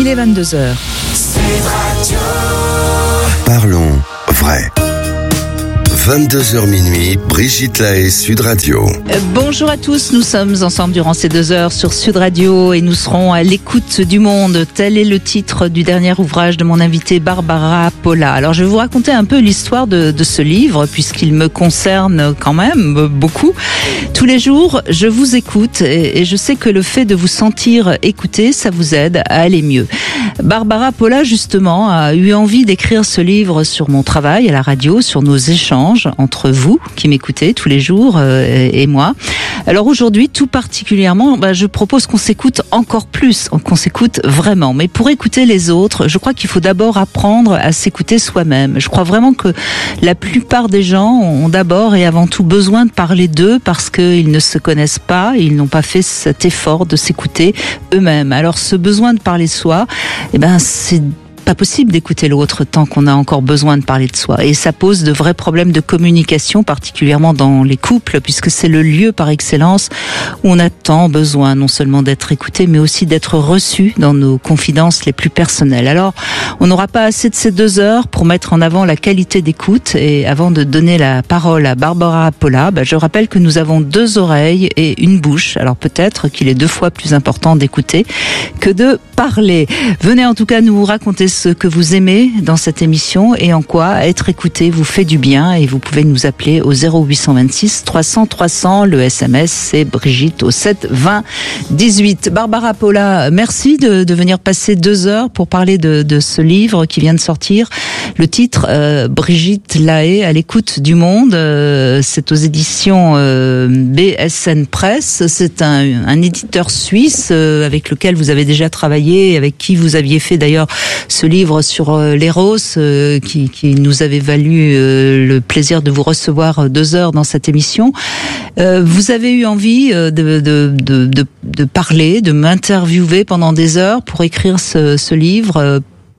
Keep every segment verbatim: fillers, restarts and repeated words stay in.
Il est vingt-deux heures. Parlons vrai. vingt-deux heures minuit, Brigitte Lahaie, Sud Radio. Euh, bonjour à tous, nous sommes ensemble durant ces deux heures sur Sud Radio et nous serons à l'écoute du monde. Tel est le titre du dernier ouvrage de mon invitée Barbara Polla. Alors je vais vous raconter un peu l'histoire de, de ce livre puisqu'il me concerne quand même beaucoup. Tous les jours, je vous écoute et, et je sais que le fait de vous sentir écouté, ça vous aide à aller mieux. Barbara Polla, justement, a eu envie d'écrire ce livre sur mon travail à la radio, sur nos échanges entre vous qui m'écoutez tous les jours euh, et moi. Alors aujourd'hui, tout particulièrement, bah, je propose qu'on s'écoute encore plus, qu'on s'écoute vraiment. Mais pour écouter les autres, je crois qu'il faut d'abord apprendre à s'écouter soi-même. Je crois vraiment que la plupart des gens ont d'abord et avant tout besoin de parler d'eux parce qu'ils ne se connaissent pas, ils n'ont pas fait cet effort de s'écouter eux-mêmes. Alors ce besoin de parler de soi, eh ben c'est pas possible d'écouter l'autre tant qu'on a encore besoin de parler de soi. Et ça pose de vrais problèmes de communication, particulièrement dans les couples, puisque c'est le lieu par excellence où on a tant besoin non seulement d'être écouté, mais aussi d'être reçu dans nos confidences les plus personnelles. Alors, on n'aura pas assez de ces deux heures pour mettre en avant la qualité d'écoute. Et avant de donner la parole à Barbara Polla, bah, je rappelle que nous avons deux oreilles et une bouche. Alors peut-être qu'il est deux fois plus important d'écouter que de parler. Venez en tout cas nous raconter ce que vous aimez dans cette émission et en quoi être écouté vous fait du bien, et vous pouvez nous appeler au zéro huit cent vingt-six trois cents trois cents. Le S M S c'est Brigitte au sept vingt dix-huit. Barbara Polla, merci de, de venir passer deux heures pour parler de, de ce livre qui vient de sortir. Le titre euh, Brigitte Lahaie à l'écoute du monde, euh, c'est aux éditions euh, B S N Press. C'est un, un éditeur suisse euh, avec lequel vous avez déjà travaillé et avec qui vous aviez fait d'ailleurs ce livre sur euh, l'éros euh, qui, qui nous avait valu euh, le plaisir de vous recevoir deux heures dans cette émission. Euh, vous avez eu envie euh, de, de, de, de, de parler, de m'interviewer pendant des heures pour écrire ce, ce livre. Euh,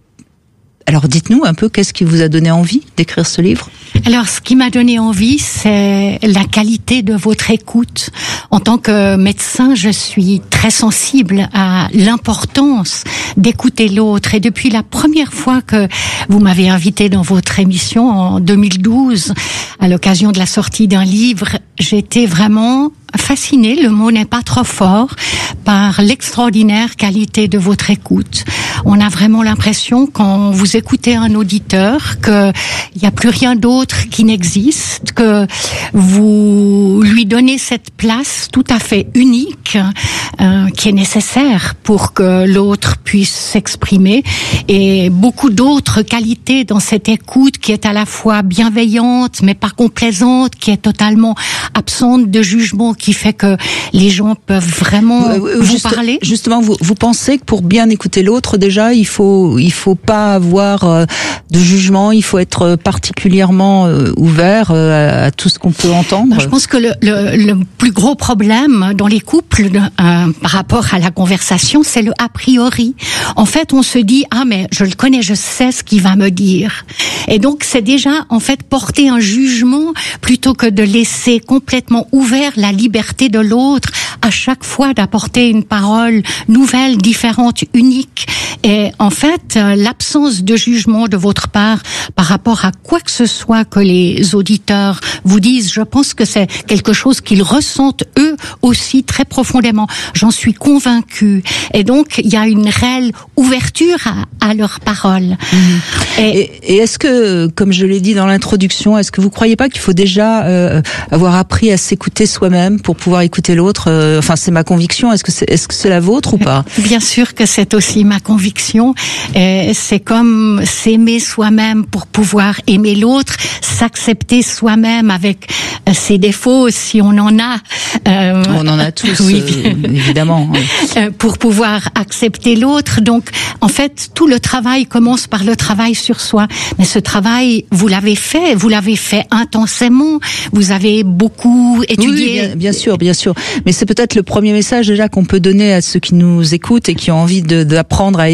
Alors dites-nous un peu, qu'est-ce qui vous a donné envie d'écrire ce livre ? Alors ce qui m'a donné envie, c'est la qualité de votre écoute. En tant que médecin, je suis très sensible à l'importance d'écouter l'autre. Et depuis la première fois que vous m'avez invité dans votre émission en deux mille douze, à l'occasion de la sortie d'un livre, j'étais vraiment fascinée, le mot n'est pas trop fort, par l'extraordinaire qualité de votre écoute. On a vraiment l'impression, quand vous écoutez un auditeur, qu'il n'y a plus rien d'autre qui n'existe, que vous lui donnez cette place tout à fait unique euh, qui est nécessaire pour que l'autre puisse s'exprimer, et beaucoup d'autres qualités dans cette écoute qui est à la fois bienveillante mais pas complaisante, qui est totalement absente de jugement, qui fait que les gens peuvent vraiment euh, vous juste, parler. Justement, vous, vous pensez que pour bien écouter l'autre, déjà, il faut, il faut pas avoir euh, de jugement, il faut être particulièrement euh, ouvert euh, à, à tout ce qu'on peut entendre. Je pense que le, le, le plus gros problème dans les couples euh, par rapport à la conversation, c'est le a priori. En fait, on se dit, ah mais je le connais, je sais ce qu'il va me dire. Et donc, c'est déjà, en fait, porter un jugement plutôt que de laisser complètement ouvert la liberté de l'autre à chaque fois d'apporter une parole nouvelle, différente, unique. Et en fait, l'absence de jugement de votre part par rapport à quoi que ce soit que les auditeurs vous disent, je pense que c'est quelque chose qu'ils ressentent eux aussi très profondément. J'en suis convaincue. Et donc, il y a une réelle ouverture à, à leurs paroles. Mmh. Et, et, et est-ce que, comme je l'ai dit dans l'introduction, est-ce que vous croyez pas qu'il faut déjà euh, avoir appris à s'écouter soi-même pour pouvoir écouter l'autre ? euh, Enfin, c'est ma conviction. Est-ce que c'est, est-ce que c'est la vôtre ou pas ? Bien sûr que c'est aussi ma conviction. Et c'est comme s'aimer soi-même pour pouvoir aimer l'autre, s'accepter soi-même avec ses défauts si on en a. Euh, on en a tous, oui. euh, évidemment. Oui. Pour pouvoir accepter l'autre. Donc, en fait, tout le travail commence par le travail sur soi. Mais ce travail, vous l'avez fait, vous l'avez fait intensément. Vous avez beaucoup étudié. Oui, bien, bien sûr, bien sûr. Mais c'est peut-être le premier message déjà qu'on peut donner à ceux qui nous écoutent et qui ont envie de, d'apprendre à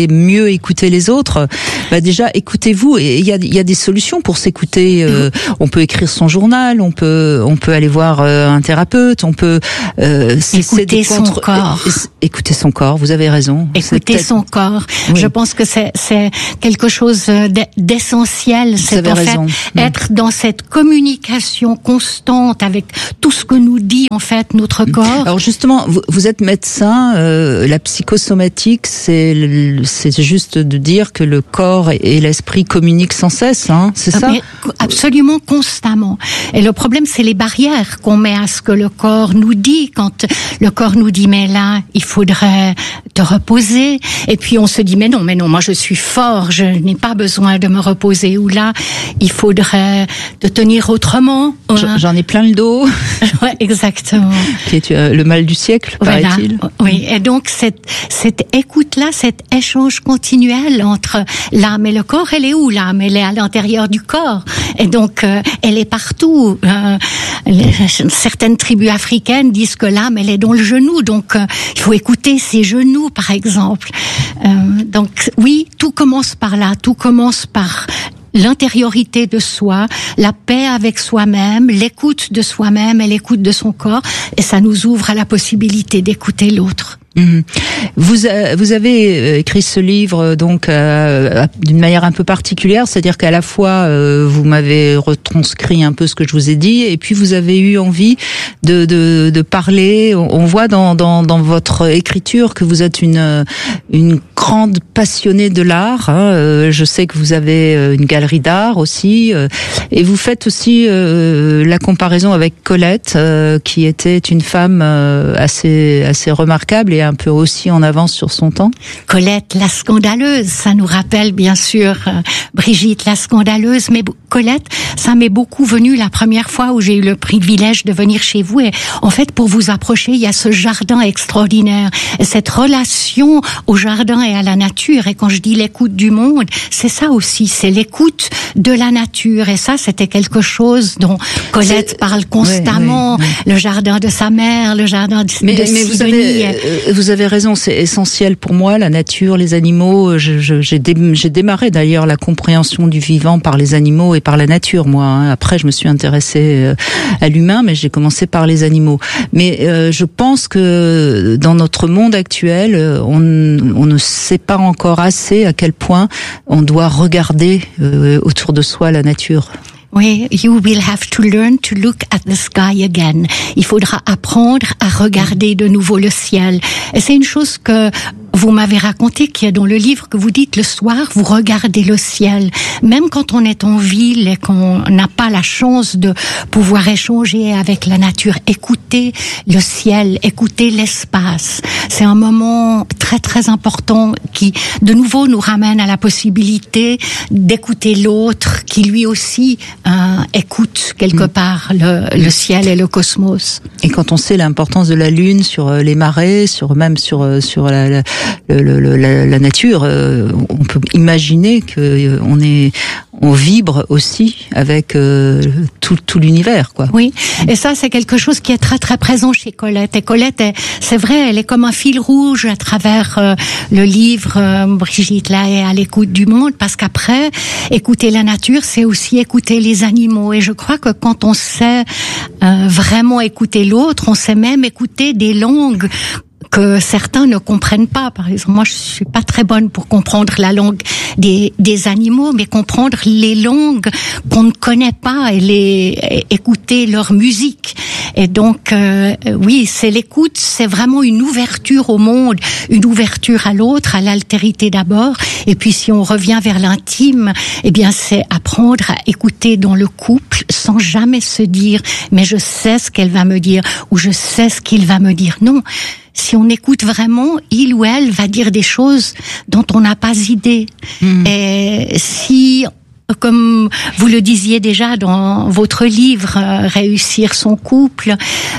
voudrez mieux écouter les autres, bah déjà écoutez-vous. Et il y a, il y a des solutions pour s'écouter. Euh, on peut écrire son journal, on peut, on peut aller voir euh, un thérapeute, on peut euh, écouter son contre... corps. Écouter son corps. Vous avez raison. Écouter son corps. Oui. Je pense que c'est, c'est quelque chose d'essentiel. Vous avez en raison. fait être mmh. dans cette communication constante avec tout ce que nous dit en fait notre corps. Alors justement, vous, vous êtes médecin. Euh, la psychosomatique, c'est, c'est juste de dire que le corps et l'esprit communiquent sans cesse. Hein, c'est ça? Mais absolument constamment. Et le problème, c'est les barrières qu'on met à ce que le corps nous dit. Quand le corps nous dit mais là, il faudrait te reposer. Et puis on se dit mais non, mais non, moi je suis fort, je n'ai pas besoin de me reposer. Ou là, il faudrait te tenir autrement. J'en ai plein le dos. Ouais, exactement. Qui est euh, le mal du siècle, voilà. paraît-il. Oui, et donc cette cette écoute-là, cet échange continuel entre l'âme et le corps, elle est où l'âme? Elle est à l'intérieur du corps. Et donc euh, elle est partout. Euh, les, certaines tribus africaines disent que l'âme, elle est dans le genou. Donc euh, il faut écouter ses genoux, par exemple. Euh, donc oui, tout commence par là. Tout commence par l'intériorité de soi, la paix avec soi-même, l'écoute de soi-même et l'écoute de son corps, et ça nous ouvre à la possibilité d'écouter l'autre. Mmh. Vous euh, vous avez écrit ce livre donc euh, d'une manière un peu particulière, c'est-à-dire qu'à la fois euh, vous m'avez retranscrit un peu ce que je vous ai dit, et puis vous avez eu envie de de, de parler. On voit dans dans dans votre écriture que vous êtes une une grande passionnée de l'art. Hein. Je sais que vous avez une galerie d'art aussi, et vous faites aussi euh, la comparaison avec Colette, euh, qui était une femme euh, assez assez remarquable et un peu aussi en avance sur son temps. Colette la scandaleuse, ça nous rappelle bien sûr euh, Brigitte la scandaleuse, mais Colette, ça m'est beaucoup venu la première fois où j'ai eu le privilège de venir chez vous, et en fait pour vous approcher, il y a ce jardin extraordinaire, et cette relation au jardin et à la nature, et quand je dis l'écoute du monde, c'est ça aussi, c'est l'écoute de la nature, et ça c'était quelque chose dont Colette c'est... parle constamment, oui, oui, oui. Le jardin de sa mère, le jardin de, mais, de mais vous avez, euh, vous avez raison, c'est essentiel pour moi, la nature, les animaux. Je, je, j'ai, dé, j'ai démarré d'ailleurs la compréhension du vivant par les animaux et par la nature, moi. Hein. Après, je me suis intéressée à l'humain, mais j'ai commencé par les animaux. Mais euh, je pense que dans notre monde actuel, on, on ne sait pas encore assez à quel point on doit regarder euh, autour de soi la nature. Oui, you will have to learn to look at the sky again. Il faudra apprendre à regarder de nouveau le ciel. Et c'est une chose que vous m'avez raconté, qui est dans le livre, que vous dites le soir, vous regardez le ciel. Même quand on est en ville et qu'on n'a pas la chance de pouvoir échanger avec la nature, écoutez le ciel, écoutez l'espace. C'est un moment très très important qui, de nouveau, nous ramène à la possibilité d'écouter l'autre, qui lui aussi euh, écoute quelque part le, le ciel et le cosmos. Et quand on sait l'importance de la lune sur les marées, sur même sur sur la, la Le, le, la, la nature, euh, on peut imaginer que euh, on est, on vibre aussi avec euh, tout, tout l'univers, quoi. Oui, et ça c'est quelque chose qui est très très présent chez Colette. Et Colette, est, c'est vrai, elle est comme un fil rouge à travers euh, le livre euh, Brigitte là est à l'écoute du monde, parce qu'après écouter la nature, c'est aussi écouter les animaux. Et je crois que quand on sait euh, vraiment écouter l'autre, on sait même écouter des langues que certains ne comprennent pas. Par exemple, moi, je suis pas très bonne pour comprendre la langue des, des animaux, mais comprendre les langues qu'on ne connaît pas et les et écouter leur musique. Et donc, euh, oui, c'est l'écoute, c'est vraiment une ouverture au monde, une ouverture à l'autre, à l'altérité d'abord. Et puis, si on revient vers l'intime, eh bien, c'est apprendre à écouter dans le couple sans jamais se dire « mais je sais ce qu'elle va me dire » ou « je sais ce qu'il va me dire ». Non. Si on écoute vraiment, il ou elle va dire des choses dont on n'a pas idée. Mmh. Et si, comme vous le disiez déjà dans votre livre, euh, Réussir son couple,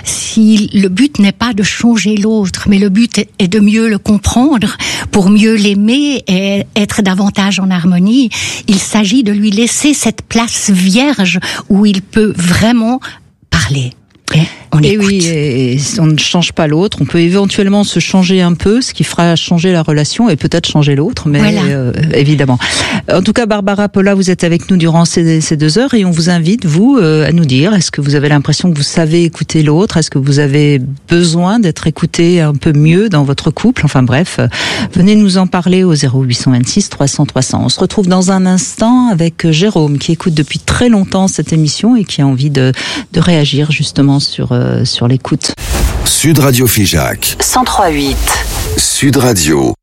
si le but n'est pas de changer l'autre, mais le but est de mieux le comprendre, pour mieux l'aimer et être davantage en harmonie, il s'agit de lui laisser cette place vierge où il peut vraiment parler. Et on et écoute. oui, et on ne change pas l'autre. On peut éventuellement se changer un peu, ce qui fera changer la relation et peut-être changer l'autre, mais Voilà. euh, évidemment. En tout cas, Barbara Polla, vous êtes avec nous durant ces, ces deux heures et on vous invite, vous, euh, à nous dire, est-ce que vous avez l'impression que vous savez écouter l'autre? Est-ce que vous avez besoin d'être écouté un peu mieux dans votre couple? Enfin bref, euh, venez nous en parler au zéro huit cent vingt-six trois cents trois cents. On se retrouve dans un instant avec Jérôme qui écoute depuis très longtemps cette émission et qui a envie de, de réagir justement sur, euh, sur l'écoute. Sud Radio Figeac. cent trois virgule huit. Sud Radio.